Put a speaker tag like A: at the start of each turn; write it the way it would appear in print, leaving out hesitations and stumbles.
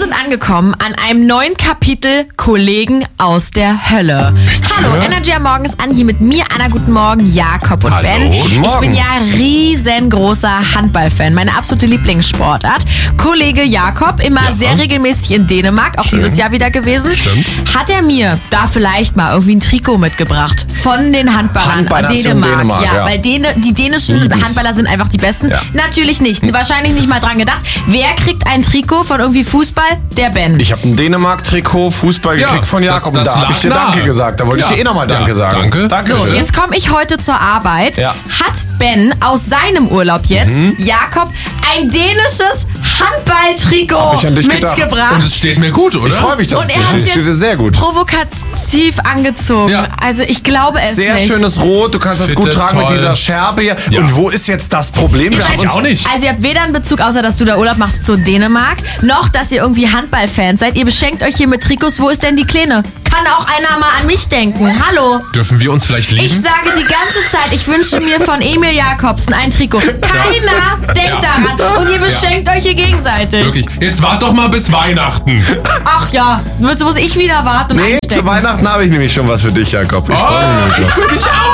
A: sind angekommen an einem neuen Kapitel Kollegen aus der Hölle. Hallo, Energy am Morgen ist an, hier mit mir, Anna, guten Morgen, Jakob und Ben.
B: Guten Morgen.
A: Ich bin ja riesengroßer Handballfan, meine absolute Lieblingssportart. Kollege Jakob, immer sehr regelmäßig in Dänemark, auch dieses Jahr wieder gewesen.
B: Stimmt.
A: Hat er mir da vielleicht mal irgendwie ein Trikot mitgebracht von den Handballern
B: Dänemark,
A: ja, weil die dänischen Handballer sind einfach die Besten.
B: Ja.
A: Natürlich nicht, wahrscheinlich nicht mal dran gedacht. Wer kriegt ein Trikot von irgendwie Fußball? Der Ben.
B: Ich habe ein Dänemark-Trikot Fußball gekriegt von Jakob.
C: das
B: und da habe ich dir
C: lag
B: Danke
C: nahe.
B: gesagt. Da wollte ich dir nochmal Danke sagen.
C: Danke.
A: So, jetzt komme ich heute zur Arbeit.
B: Ja.
A: Hat Ben aus seinem Urlaub jetzt, Jakob, ein dänisches Handballtrikot
B: Hab ich an dich gedacht.
A: mitgebracht.
C: Und es steht mir gut, oder?
B: Ich freue mich, dass
A: Und
B: es
A: er
B: dir
A: hat's
B: steht. Steht dir
A: jetzt
B: sehr gut.
A: provokativ angezogen.
C: Ja.
A: Also ich glaube es
B: Sehr
A: nicht.
B: schönes Rot. Du kannst das
C: Fitte,
B: gut tragen mit
C: toll.
B: dieser Scherbe hier.
C: Ja.
B: Und wo ist jetzt das Problem? Wir haben
C: Ich auch nicht.
A: Also ihr habt weder einen Bezug, außer dass du da Urlaub machst, zu Dänemark, noch dass ihr irgendwie Handballfans seid. Ihr beschenkt euch hier mit Trikots. Wo ist denn die Kleine? Kann auch einer mal an mich denken. Hallo.
C: Dürfen wir uns vielleicht lieben?
A: Ich sage die ganze Zeit, ich wünsche mir von Emil Jakobsen ein Trikot. Keiner denkt daran. Und ihr beschenkt euch hier gegenseitig.
C: Wirklich. Jetzt wart doch mal bis Weihnachten.
A: Ach ja, jetzt muss ich wieder warten und
B: Nee,
A: einstecken.
B: zu Weihnachten habe ich nämlich schon was für dich, Jakob. Ich freue mich drauf.
C: Für dich auch.